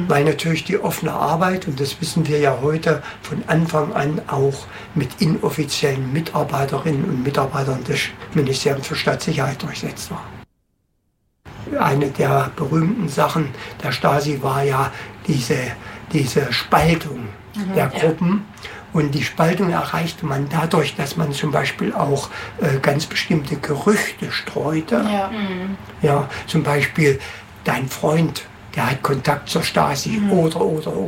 weil natürlich die offene Arbeit, und das wissen wir ja heute, von Anfang an auch mit inoffiziellen Mitarbeiterinnen und Mitarbeitern des Ministeriums für Staatssicherheit durchsetzt war. Eine der berühmten Sachen der Stasi war ja diese Spaltung der Gruppen. Und die Spaltung erreichte man dadurch, dass man zum Beispiel auch ganz bestimmte Gerüchte streute. Ja, zum Beispiel, dein Freund, der hat Kontakt zur Stasi, oder.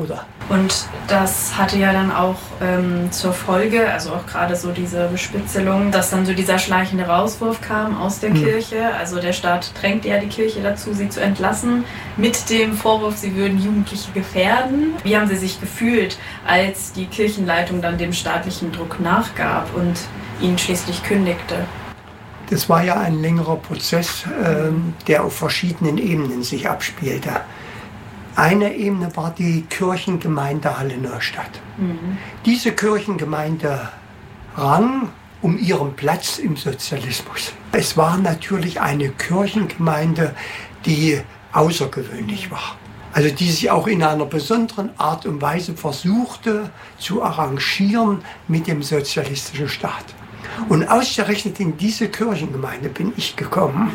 Und das hatte ja dann auch zur Folge, also auch gerade so diese Bespitzelung, dass dann so dieser schleichende Rauswurf kam aus der Kirche. Also der Staat drängte ja die Kirche dazu, sie zu entlassen, mit dem Vorwurf, sie würden Jugendliche gefährden. Wie haben Sie sich gefühlt, als die Kirchenleitung dann dem staatlichen Druck nachgab und ihn schließlich kündigte? Das war ja ein längerer Prozess, der auf verschiedenen Ebenen sich abspielte. Eine Ebene war die Kirchengemeinde Halle-Neustadt. Diese Kirchengemeinde rang um ihren Platz im Sozialismus. Es war natürlich eine Kirchengemeinde, die außergewöhnlich war. Also die sich auch in einer besonderen Art und Weise versuchte zu arrangieren mit dem sozialistischen Staat. Und ausgerechnet in diese Kirchengemeinde bin ich gekommen,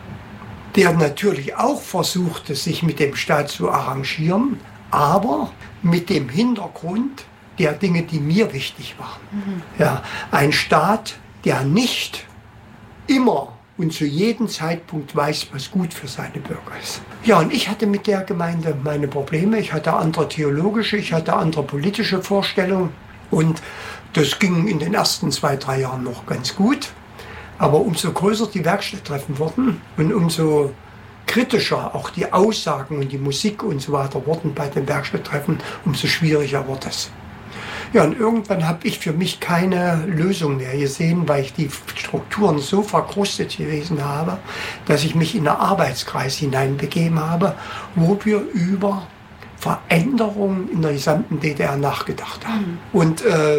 der natürlich auch versuchte, sich mit dem Staat zu arrangieren, aber mit dem Hintergrund der Dinge, die mir wichtig waren. Ja, ein Staat, der nicht immer und zu jedem Zeitpunkt weiß, was gut für seine Bürger ist. Ja, und ich hatte mit der Gemeinde meine Probleme. Ich hatte andere theologische, ich hatte andere politische Vorstellungen. Und das ging in den ersten 2-3 Jahren noch ganz gut. Aber umso größer die Werkstatttreffen wurden und umso kritischer auch die Aussagen und die Musik und so weiter wurden bei den Werkstatttreffen, umso schwieriger wurde es. Ja, und irgendwann habe ich für mich keine Lösung mehr gesehen, weil ich die Strukturen so verkrustet gewesen habe, dass ich mich in einen Arbeitskreis hineinbegeben habe, wo wir über Veränderungen in der gesamten DDR nachgedacht haben. Und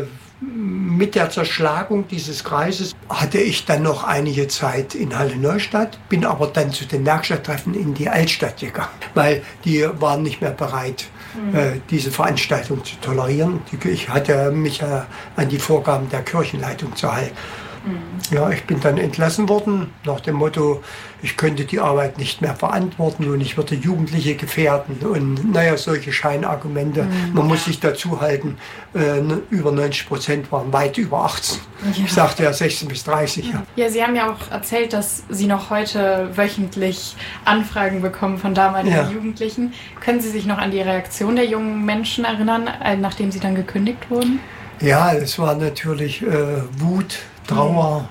mit der Zerschlagung dieses Kreises hatte ich dann noch einige Zeit in Halle-Neustadt, bin aber dann zu den Werkstatttreffen in die Altstadt gegangen, weil die waren nicht mehr bereit, diese Veranstaltung zu tolerieren. Ich hatte mich an die Vorgaben der Kirchenleitung zu halten. Ja, ich bin dann entlassen worden, nach dem Motto, ich könnte die Arbeit nicht mehr verantworten und ich würde Jugendliche gefährden und naja, solche Scheinargumente. Man muss sich dazu halten, über 90% waren weit über 18. Ja. Ich sagte ja 16 bis 30. Ja, Sie haben ja auch erzählt, dass Sie noch heute wöchentlich Anfragen bekommen von damaligen Jugendlichen. Können Sie sich noch an die Reaktion der jungen Menschen erinnern, nachdem Sie dann gekündigt wurden? Ja, es war natürlich Wut, Trauer,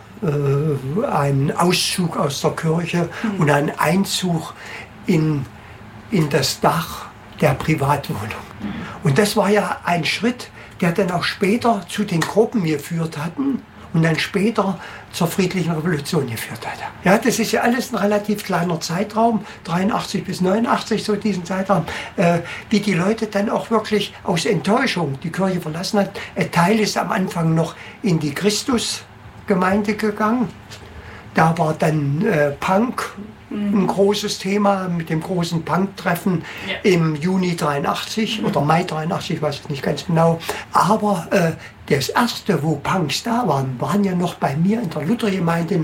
ein Auszug aus der Kirche und ein Einzug in das Dach der Privatwohnung. Und das war ja ein Schritt, der dann auch später zu den Gruppen geführt hatten und dann später zur friedlichen Revolution geführt hatte. Ja, das ist ja alles ein relativ kleiner Zeitraum, 83 bis 89, so diesen Zeitraum, wie die Leute dann auch wirklich aus Enttäuschung die Kirche verlassen hat. Ein Teil ist am Anfang noch in die Christusgemeinde gegangen. Da war dann Punk ein großes Thema mit dem großen Punk-Treffen im Juni 83 oder Mai 83, ich weiß es nicht ganz genau. Aber das erste, wo Punks da waren ja noch bei mir in der Luthergemeinde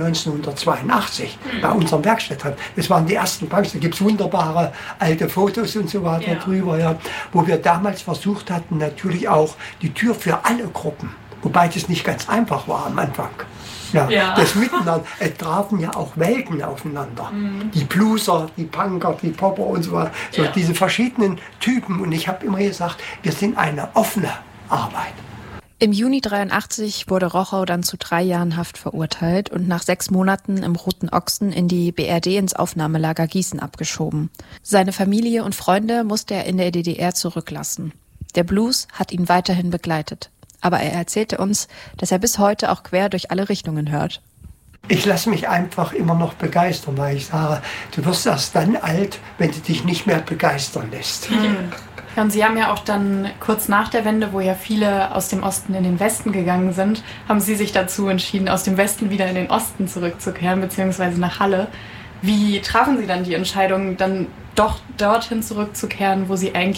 1982, bei unserem Werkstatttreffen. Das waren die ersten Punks, da gibt es wunderbare alte Fotos und so weiter drüber, wo wir damals versucht hatten, natürlich auch die Tür für alle Gruppen, wobei das nicht ganz einfach war am Anfang. Ja. Das Miteinander, es trafen ja auch Welten aufeinander. Die Blueser, die Punker, die Popper und so weiter. So diese verschiedenen Typen. Und ich habe immer gesagt, wir sind eine offene Arbeit. Im Juni 83 wurde Rochow dann zu 3 Jahren Haft verurteilt und nach 6 Monaten im Roten Ochsen in die BRD ins Aufnahmelager Gießen abgeschoben. Seine Familie und Freunde musste er in der DDR zurücklassen. Der Blues hat ihn weiterhin begleitet. Aber er erzählte uns, dass er bis heute auch quer durch alle Richtungen hört. Ich lasse mich einfach immer noch begeistern, weil ich sage, du wirst erst dann alt, wenn du dich nicht mehr begeistern lässt. Ja, und Sie haben ja auch dann kurz nach der Wende, wo ja viele aus dem Osten in den Westen gegangen sind, haben Sie sich dazu entschieden, aus dem Westen wieder in den Osten zurückzukehren, beziehungsweise nach Halle. Wie trafen Sie dann die Entscheidung, dann doch dorthin zurückzukehren, wo Sie eigentlich